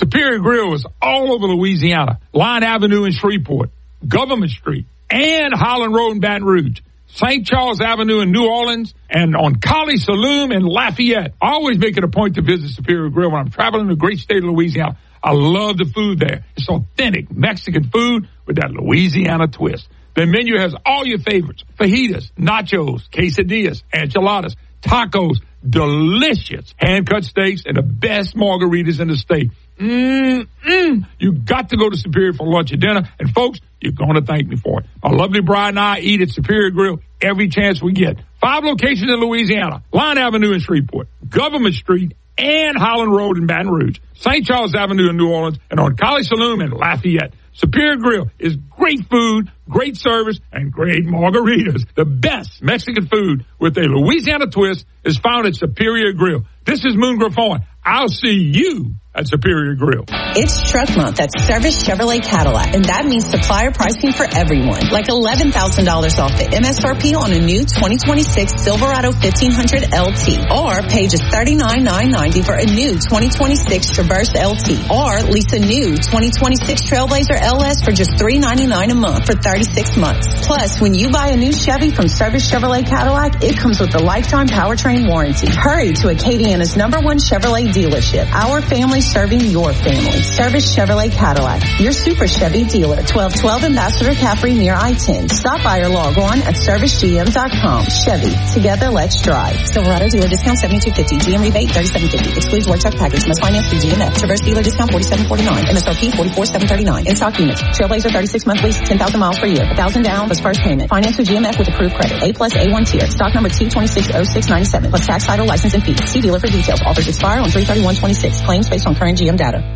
Superior Grill is all over Louisiana. Line Avenue in Shreveport, Government Street, and Holland Road in Baton Rouge. St. Charles Avenue in New Orleans, and on Collie Saloon in Lafayette. I always make it a point to visit Superior Grill when I'm traveling the great state of Louisiana. I love the food there. It's authentic Mexican food with that Louisiana twist. The menu has all your favorites: fajitas, nachos, quesadillas, enchiladas, tacos, delicious hand-cut steaks, and the best margaritas in the state. You got to go to Superior for lunch or dinner, and folks, you're going to thank me for it. My lovely bride and I eat at Superior Grill every chance we get. 5 locations in Louisiana: Line Avenue in Shreveport, Government Street, and Holland Road in Baton Rouge, St. Charles Avenue in New Orleans, and on Collie Saloon in Lafayette. Superior Grill is great food, great service, and great margaritas. The best Mexican food with a Louisiana twist is found at Superior Grill. This is Moon Griffon. I'll see you at Superior Grill. It's Truck Month at Service Chevrolet Cadillac, and that means supplier pricing for everyone. Like $11,000 off the MSRP on a new 2026 Silverado 1500 LT, or pay just $39,990 for a new 2026 Traverse LT, or lease a new 2026 Trailblazer LS for just $399 a month for 36 months. Plus, when you buy a new Chevy from Service Chevrolet Cadillac, it comes with a lifetime powertrain warranty. Hurry to Acadiana's #1 Chevrolet dealership. Our family serving your family. Service Chevrolet Cadillac, your Super Chevy dealer, 1212 Ambassador Caffrey near I-10. Stop by or log on at servicegm.com. Chevy, together let's drive. Silverado dealer discount $72.50. GM rebate $37.50. Excludes work truck package. Must finance through GMF. Traverse dealer discount $47.49. MSRP $44,739. In stock units. Trailblazer 36 month lease, 10,000 miles per year. 1,000 down plus first payment. Finance through GMF with approved credit. A plus A1 tier. Stock number T260697 plus tax, title, license, and fees. See dealer for details. Offers expire on 3/31/26. Claims based on current GM data.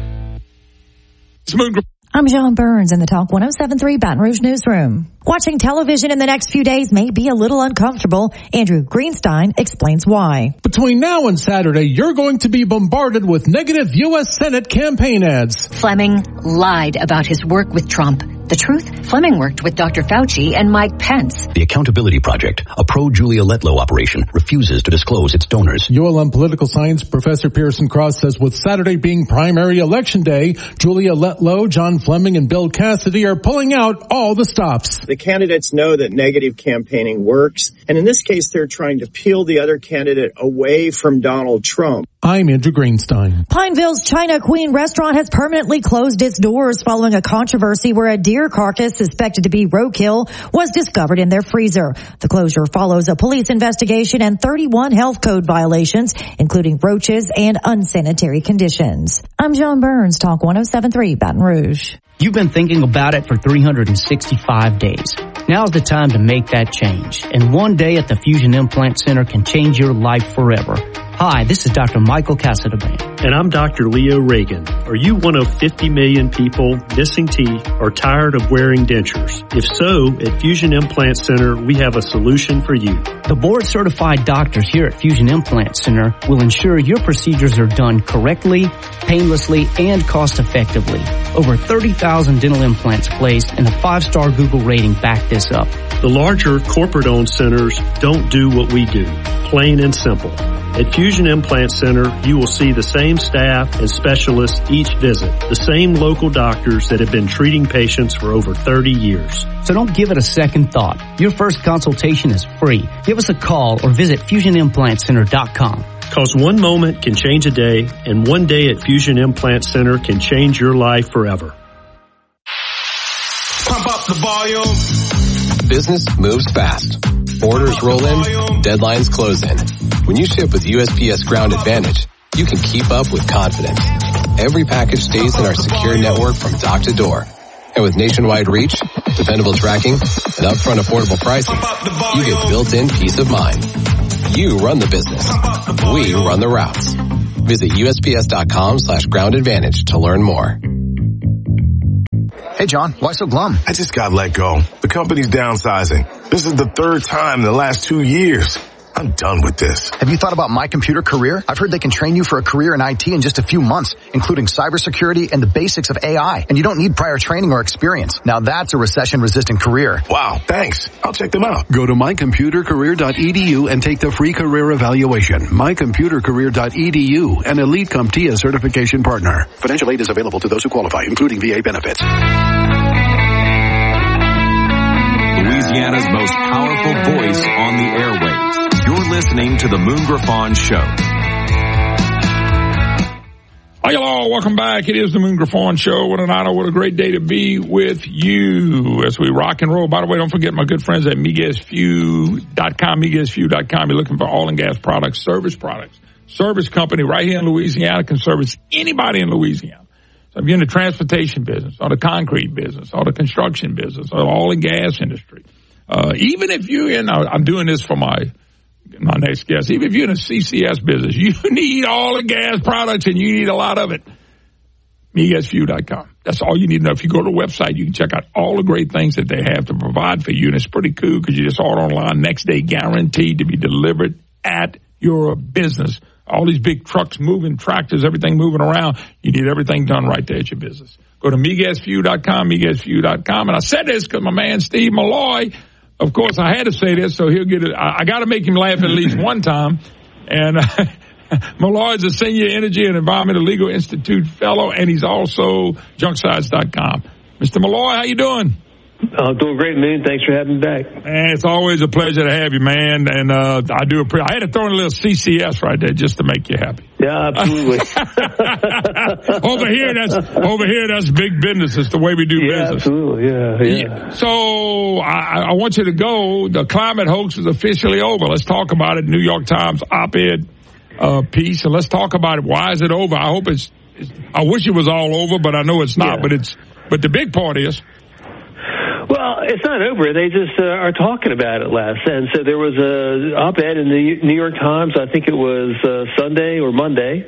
I'm John Burns in the Talk 107.3 Baton Rouge Newsroom. Watching television in the next few days may be a little uncomfortable. Andrew Greenstein explains why. Between now and Saturday, you're going to be bombarded with negative U.S. Senate campaign ads. Fleming lied about his work with Trump. The truth? Fleming worked with Dr. Fauci and Mike Pence. The Accountability Project, a pro-Julia Letlow operation, refuses to disclose its donors. ULM political science professor Pearson Cross says with Saturday being primary election day, Julia Letlow, John Fleming, and Bill Cassidy are pulling out all the stops. The candidates know that negative campaigning works, and in this case, they're trying to peel the other candidate away from Donald Trump. I'm Andrew Greenstein. Pineville's China Queen restaurant has permanently closed its doors following a controversy where a deer carcass suspected to be roadkill was discovered in their freezer. The closure follows a police investigation and 31 health code violations, including roaches and unsanitary conditions. I'm John Burns, Talk 107.3 Baton Rouge. You've been thinking about it for 365 days. Now's the time to make that change. And one day at the Fusion Implant Center can change your life forever. Hi, this is Dr. Michael Casadabane. And I'm Dr. Leo Reagan. Are you one of 50 million people missing teeth or tired of wearing dentures? If so, at Fusion Implant Center, we have a solution for you. The board-certified doctors here at Fusion Implant Center will ensure your procedures are done correctly, painlessly, and cost-effectively. Over 30,000 dental implants placed and a 5-star Google rating back this up. The larger corporate-owned centers don't do what we do, plain and simple. At Fusion Implant Center, you will see the same staff and specialists each visit, the same local doctors that have been treating patients for over 30 years. So don't give it a second thought. Your first consultation is free. Give us a call or visit FusionImplantCenter.com. Because one moment can change a day, and one day at Fusion Implant Center can change your life forever. Pump up the volume. Business moves fast. Orders roll in, deadlines close in. When you ship with USPS Ground Advantage, you can keep up with confidence. Every package stays in our secure network from dock to door. And with nationwide reach, dependable tracking, and upfront affordable pricing, you get built-in peace of mind. You run the business. We run the routes. Visit USPS.com/Ground Advantage to learn more. Hey, John, why so glum? I just got let go. The company's downsizing. This is the third time in the last 2 years. I'm done with this. Have you thought about My Computer Career? I've heard they can train you for a career in IT in just a few months, including cybersecurity and the basics of AI. And you don't need prior training or experience. Now that's a recession-resistant career. Wow, thanks. I'll check them out. Go to mycomputercareer.edu and take the free career evaluation. Mycomputercareer.edu, an Elite CompTIA certification partner. Financial aid is available to those who qualify, including VA benefits. Louisiana's most powerful voice on the airwaves. You're listening to the Moon Griffon Show. Hi, y'all. Welcome back. It is the Moon Griffon Show. What an honor. What a great day to be with you as we rock and roll. By the way, don't forget my good friends at MiguezFew.com, MiguezFew.com. You're looking for oil and gas products, service company right here in Louisiana can service anybody in Louisiana. So if you're in the transportation business or the concrete business or the construction business or the oil and gas industry, even if you're in, I'm doing this for my next guest, even if you're in a CCS business, you need all the gas products and you need a lot of it. MiguezFew.com. That's all you need to know. If you go to the website, you can check out all the great things that they have to provide for you. And it's pretty cool because you just order online, next day guaranteed to be delivered at your business. All these big trucks moving, tractors, everything moving around. You need everything done right there at your business. Go to MiguezFew.com, MiguezFew.com. And I said this because my man Steve Malloy, of course, I had to say this, so he'll get it. I got to make him laugh at least one time. And Malloy is a senior energy and environmental legal institute fellow, and he's also junksides.com. Mr. Malloy, how you doing? Doing great, Moon. Thanks for having me back. And it's always a pleasure to have you, man. And I do appreciate. I had to throw in a little CCS right there just to make you happy. Yeah, absolutely. over here, that's big business. It's the way we do business. Absolutely. Yeah. So I want you to go. The climate hoax is officially over. Let's talk about it. New York Times op-ed piece, and let's talk about it. Why is it over? I hope it's. I wish it was all over, but I know it's not. Yeah. But the big part is. Well, it's not over. They just are talking about it less. And so there was a op-ed in the New York Times, I think it was Sunday or Monday,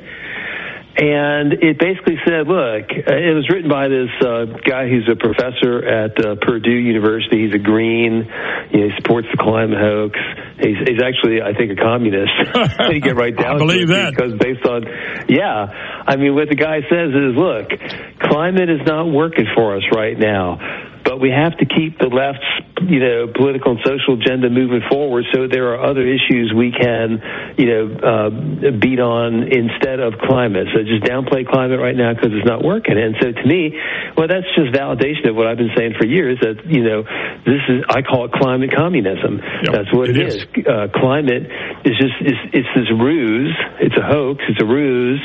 and it basically said, look, it was written by this guy who's a professor at Purdue University. He's a green. He supports the climate hoax. He's actually, I think, a communist. You get right down to it that. Because based on, I mean, what the guy says is, look, climate is not working for us right now. But we have to keep the left's, political and social agenda moving forward. So there are other issues we can, beat on instead of climate. So just downplay climate right now because it's not working. And so to me, well, that's just validation of what I've been saying for years. That I call it climate communism. Yep, that's what it is. Climate is it's this ruse. It's a hoax. It's a ruse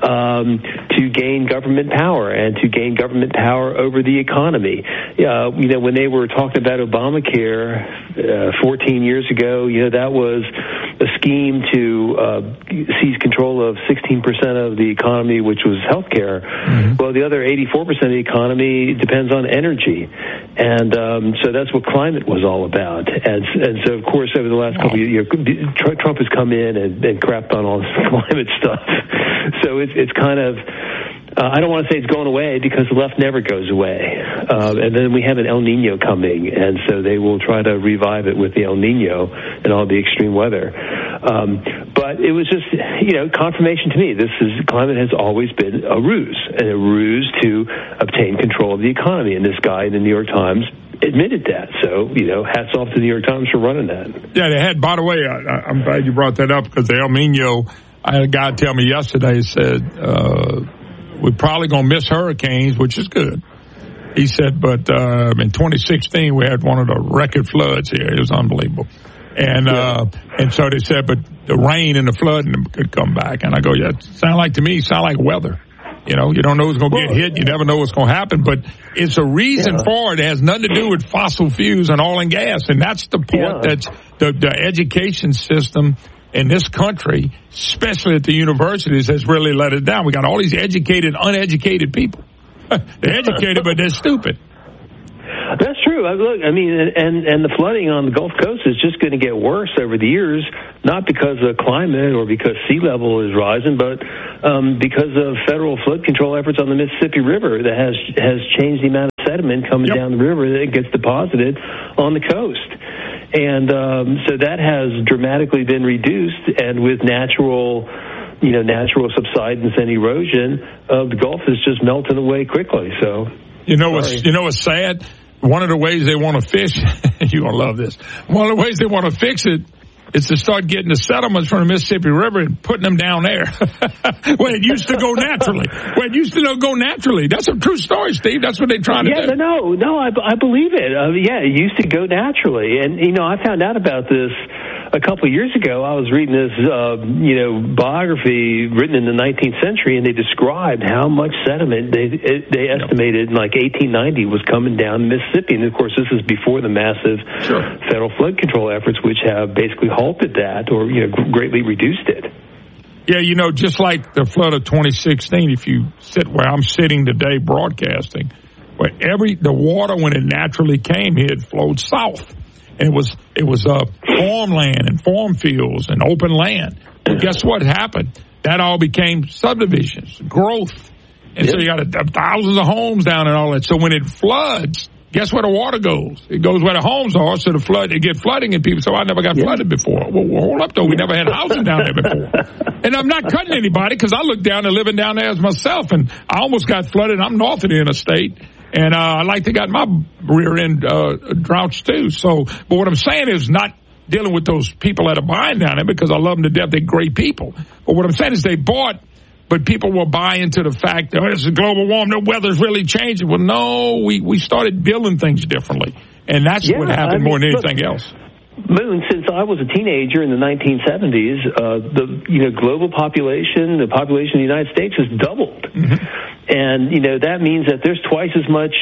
to gain government power and to gain government power over the economy. When they were talking about Obamacare 14 years ago, that was a scheme to seize control of 16% of the economy, which was healthcare. Mm-hmm. Well, the other 84% of the economy depends on energy. And so that's what climate was all about. And so, of course, over the last couple of years, Trump has come in and crapped on all this climate stuff. So it's kind of... I don't want to say it's going away because the left never goes away. And then we have an El Nino coming, and so they will try to revive it with the El Nino and all the extreme weather. But it was just, confirmation to me. Climate has always been a ruse to obtain control of the economy. And this guy in the New York Times admitted that. So, hats off to the New York Times for running that. Yeah, they had, by the way, I'm glad you brought that up because the El Nino, I had a guy tell me yesterday, said, we're probably going to miss hurricanes, which is good. He said, but in 2016, we had one of the record floods here. It was unbelievable. And so they said, but the rain and the flooding could come back. And I go, sound like weather. You don't know what's going to get hit. You never know what's going to happen. But it's a reason for it. It has nothing to do with fossil fuels and oil and gas. And that's the part that's the education system in this country, especially at the universities, has really let it down. We got all these educated, uneducated people. They're educated, but they're stupid. That's true. Look, I mean, and the flooding on the Gulf Coast is just going to get worse over the years, not because of climate or because sea level is rising, but because of federal flood control efforts on the Mississippi River that has changed the amount of sediment coming down the river that gets deposited on the coast. And so that has dramatically been reduced, and with natural subsidence and erosion, the Gulf is just melting away quickly. So what's sad? One of the ways they want to fish, you're going to love this. One of the ways they want to fix it is to start getting the settlements from the Mississippi River and putting them down there. Where it used to go naturally. That's a true story, Steve. That's what they're trying to do. I believe it. It used to go naturally. And, I found out about this a couple of years ago. I was reading this, biography written in the 19th century, and they described how much sediment they estimated in like 1890 was coming down the Mississippi. And, of course, this is before the massive federal flood control efforts, which have basically halted that or, greatly reduced it. Yeah, just like the flood of 2016, if you sit where I'm sitting today broadcasting, where the water, when it naturally came here, it flowed south. And it was farmland and farm fields and open land. But guess what happened? That all became subdivisions, growth. And so you got thousands of homes down and all that. So when it floods, guess where the water goes? It goes where the homes are, so it get flooding, and people say, I never got flooded before. Well, hold up, though. We never had housing down there before. And I'm not cutting anybody, because I look down and living down there as myself, and I almost got flooded. I'm north of the interstate. And I like to got my rear end droughts too. So, but what I'm saying is not dealing with those people that are buying down there, because I love them to death. They're great people. But what I'm saying is they bought, but people were buying into the fact that this is global warming, the weather's really changing. Well, no, we started building things differently, and that's what happened more than anything else. Moon, since I was a teenager in the 1970s, the global population, the population of the United States has doubled. Mm-hmm. And, that means that there's twice as much,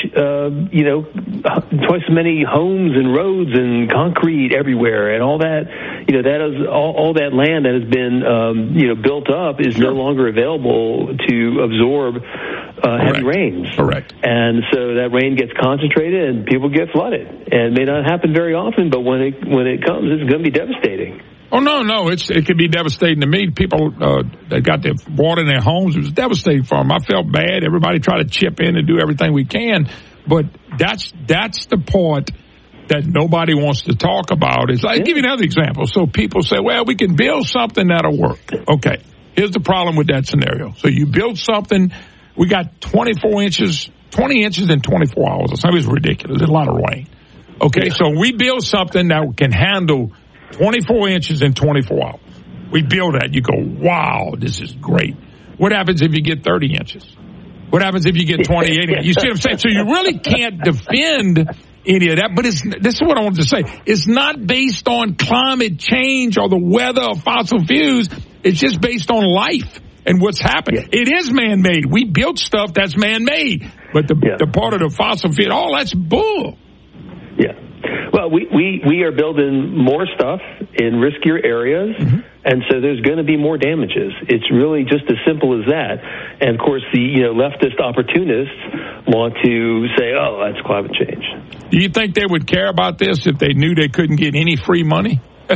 twice as many homes and roads and concrete everywhere, and all that, that is all that land that has been, built up is no longer available to absorb heavy rains. Correct. And so that rain gets concentrated and people get flooded. And it may not happen very often, but when it comes, it's going to be devastating. Oh, no, it could be devastating to me. People that got their water in their homes, it was devastating for them. I felt bad. Everybody tried to chip in and do everything we can. But that's the part that nobody wants to talk about. I'll give you another example. So people say, well, we can build something that'll work. Okay, here's the problem with that scenario. So you build something, we got 20 inches in 24 hours. It was ridiculous. There's a lot of rain. Okay, so we build something that can handle 24 inches in 24 hours. We build that. You go, wow, this is great. What happens if you get 30 inches? What happens if you get 28 inches? You see what I'm saying? So you really can't defend any of that. But this is what I wanted to say. It's not based on climate change or the weather or fossil fuels. It's just based on life and what's happening. It is man-made. We built stuff that's man-made. But the part of the fossil fuel, all that's bull. Yeah. Well, we are building more stuff in riskier areas, and so there's going to be more damages. It's really just as simple as that. And, of course, the leftist opportunists want to say, oh, that's climate change. Do you think they would care about this if they knew they couldn't get any free money? You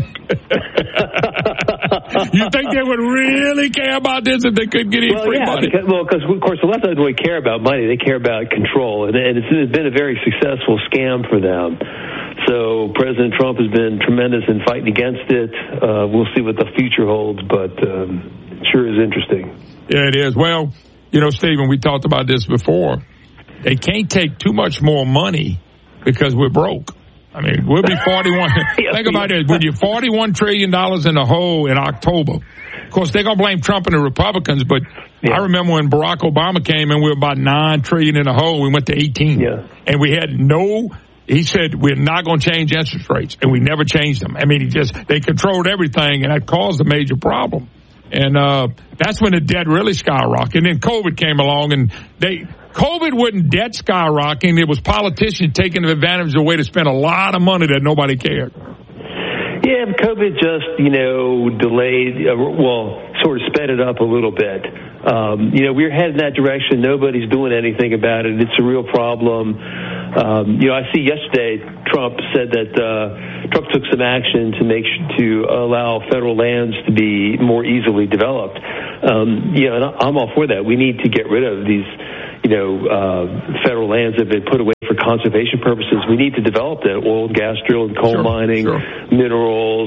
think they would really care about this if they couldn't get any free money? Because of course, the left doesn't really care about money. They care about control, and it's been a very successful scam for them. So President Trump has been tremendous in fighting against it. We'll see what the future holds, but it sure is interesting. Yeah, it is. Well, Stephen, we talked about this before. They can't take too much more money because we're broke. I mean, we'll be 41. Think about it. When you're $41 trillion in the hole in October, of course, they're going to blame Trump and the Republicans, but I remember when Barack Obama came in, we were about $9 trillion in the hole. We went to 18. Yeah. And we had he said, we're not going to change interest rates, and we never changed them. I mean, they controlled everything, and that caused a major problem. And that's when the debt really skyrocketed. And then COVID came along, and COVID wasn't debt skyrocketing. It was politicians taking advantage of a way to spend a lot of money that nobody cared. Yeah, COVID just, delayed, sort of sped it up a little bit. We're heading that direction. Nobody's doing anything about it. It's a real problem. I see yesterday Trump said that Trump took some action to allow federal lands to be more easily developed. And I'm all for that. We need to get rid of these, federal lands that have been put away for conservation purposes. We need to develop that oil and gas drilling, coal mining, minerals,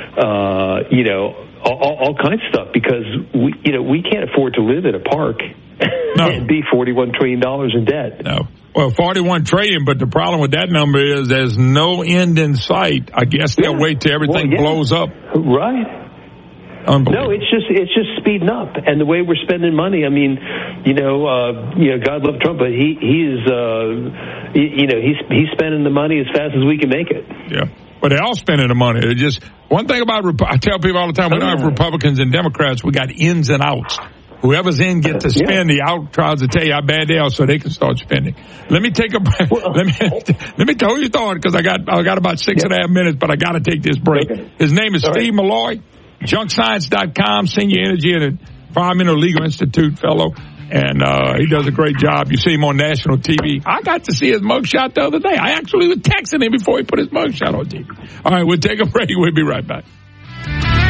all kinds of stuff, because we can't afford to live in a park and be $41 trillion in debt. No. Well, 41 trillion, but the problem with that number is there's no end in sight. I guess they'll wait till everything blows up. Right. No, it's just speeding up, and the way we're spending money. I mean, God love Trump, but he's spending the money as fast as we can make it. Yeah. But they're all spending the money. It's just one thing about I tell people all the time, we don't have Republicans and Democrats. We got ins and outs. Whoever's in gets to spend. The out tries to tell you how bad they are so they can start spending. Let me take a break. Let me hold your thought, because I got about 6.5 minutes, but I got to take this break. Okay. His name is Steve Malloy, junkscience.com, senior energy and environmental legal institute fellow. And he does a great job. You see him on national TV. I got to see his mugshot the other day. I actually was texting him before he put his mugshot on TV. All right, we'll take a break. We'll be right back.